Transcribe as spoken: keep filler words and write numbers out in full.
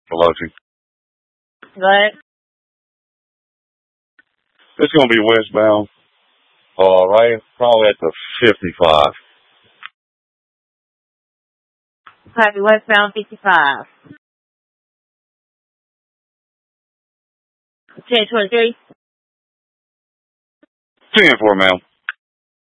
Pelosi. Go ahead. It's going to be westbound. Uh, right, probably at the fifty-five. Copy westbound fifty-five. ten twenty-three. ten four, ma'am.